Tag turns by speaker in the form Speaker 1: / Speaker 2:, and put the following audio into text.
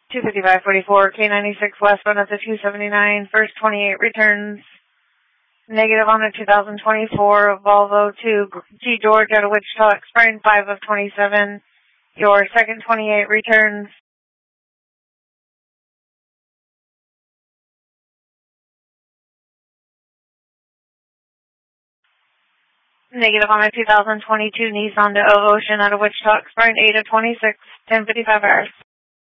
Speaker 1: 25544, K96 westbound at the 279, first 28 returns. Negative on a 2024 Volvo to G. George out of Wichita, expiring 5 of 27. Your second 28 returns. Negative on a 2022 Nissan to Ocean out of Wichita, expiring 8 of 26, 10:55 hours.